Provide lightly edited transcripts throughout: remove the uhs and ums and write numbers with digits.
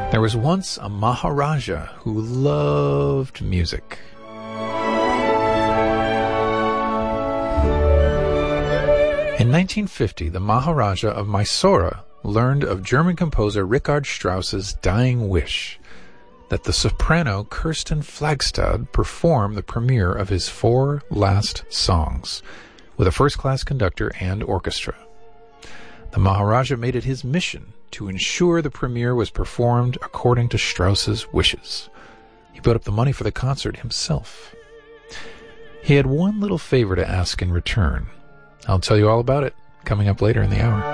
There was once a Maharaja who loved music. In 1950, the Maharaja of Mysore learned of German composer Richard Strauss's dying wish that the soprano Kirsten Flagstad perform the premiere of his 4 last songs with a first-class conductor and orchestra. The Maharaja made it his mission to ensure the premiere was performed according to Strauss's wishes. He put up the money for the concert himself. He had one little favor to ask in return. I'll tell you all about it coming up later in the hour.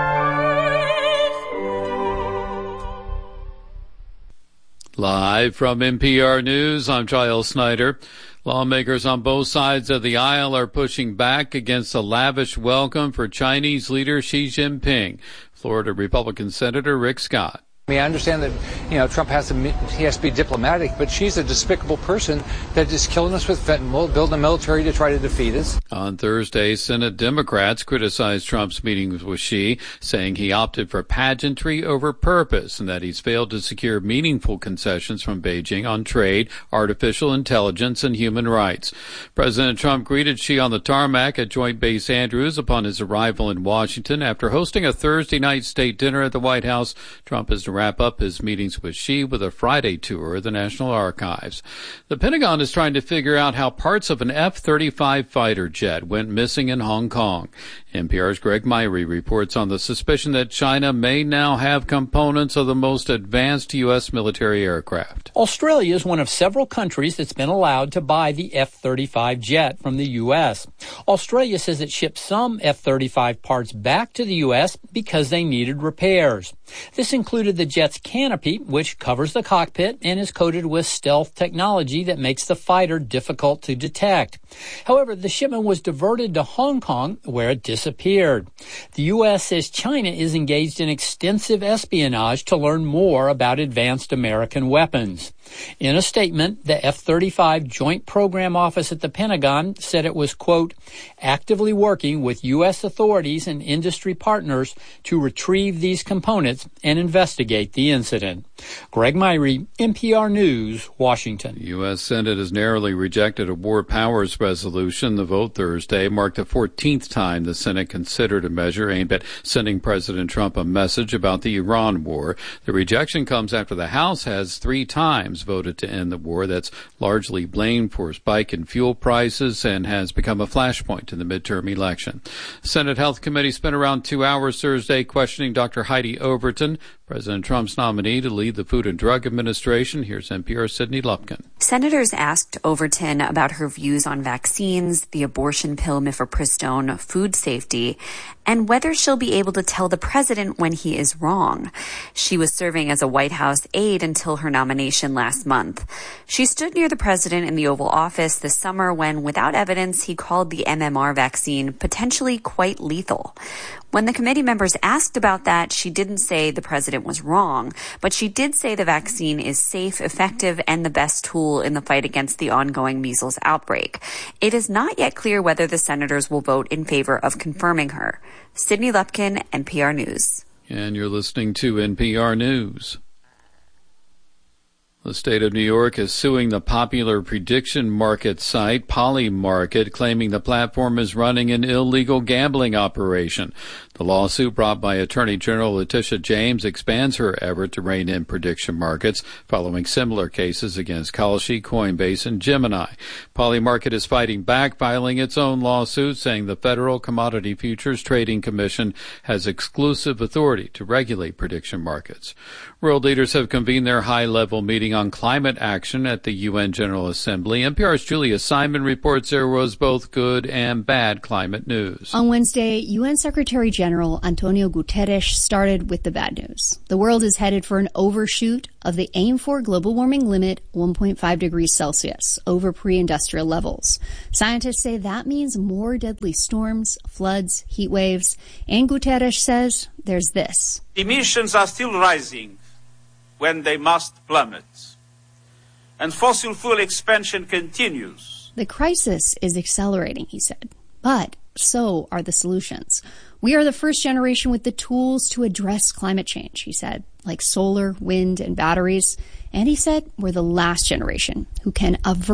Live from NPR News, I'm Giles Snyder. Lawmakers on both sides of the aisle are pushing back against a lavish welcome for Chinese leader Xi Jinping. Florida Republican Senator Rick Scott. I mean, I understand that, Trump has to be diplomatic, but she's a despicable person that is killing us with fentanyl, building a military to try to defeat us. On Thursday, Senate Democrats criticized Trump's meetings with Xi, saying he opted for pageantry over purpose and that he's failed to secure meaningful concessions from Beijing on trade, artificial intelligence, and human rights. President Trump greeted Xi on the tarmac at Joint Base Andrews upon his arrival in Washington. After hosting a Thursday night state dinner at the White House, Trump is to wrap up his meetings with Xi with a Friday tour of the National Archives. The Pentagon is trying to figure out how parts of an F-35 fighter jet went missing in Hong Kong. NPR's Greg Myrie reports on the suspicion that China may now have components of the most advanced U.S. military aircraft. Australia is one of several countries that's been allowed to buy the F-35 jet from the U.S. Australia says it shipped some F-35 parts back to the U.S. because they needed repairs. This included the jet's canopy, which covers the cockpit and is coated with stealth technology that makes the fighter difficult to detect. However, the shipment was diverted to Hong Kong, where it disappeared. The U.S. says China is engaged in extensive espionage to learn more about advanced American weapons. In a statement, the F-35 Joint Program Office at the Pentagon said it was, quote, actively working with U.S. authorities and industry partners to retrieve these components and investigate the incident. Greg Myrie, NPR News, Washington. The U.S. Senate has narrowly rejected a war powers resolution. The vote Thursday marked the 14th time the Senate considered a measure aimed at sending President Trump a message about the Iran war. The rejection comes after the House has 3 times voted to end the war that's largely blamed for a spike in fuel prices and has become a flashpoint in the midterm election. Senate Health Committee spent around 2 hours Thursday questioning Dr. Heidi Overton, President Trump's nominee to lead the Food and Drug Administration. Here's NPR's Sydney Lupkin. Senators asked Overton about her views on vaccines, the abortion pill mifepristone, food safety, and whether she'll be able to tell the president when he is wrong. She was serving as a White House aide until her nomination last month. She stood near the president in the Oval Office this summer when, without evidence, he called the MMR vaccine potentially quite lethal. When the committee members asked about that, she didn't say the president was wrong, but she did say the vaccine is safe, effective, and the best tool in the fight against the ongoing measles outbreak. It is not yet clear whether the senators will vote in favor of confirming her. Sydney Lupkin, NPR News. And you're listening to NPR News. The state of New York is suing the popular prediction market site Polymarket, claiming the platform is running an illegal gambling operation. The lawsuit brought by Attorney General Letitia James expands her effort to rein in prediction markets following similar cases against Kalshi, Coinbase, and Gemini. Polymarket is fighting back, filing its own lawsuit, saying the Federal Commodity Futures Trading Commission has exclusive authority to regulate prediction markets. World leaders have convened their high-level meeting on climate action at the UN General Assembly. NPR's Julia Simon reports there was both good and bad climate news. On Wednesday, UN Secretary General Antonio Guterres started with the bad news. The world is headed for an overshoot of the aim for global warming limit 1.5 degrees Celsius over pre-industrial levels. Scientists say that means more deadly storms, floods, heat waves, and Guterres says there's this. Emissions are still rising when they must plummet, and fossil fuel expansion continues. The crisis is accelerating, he said, but so are the solutions. We are the first generation with the tools to address climate change, he said, like solar, wind, and batteries. And he said we're the last generation who can avert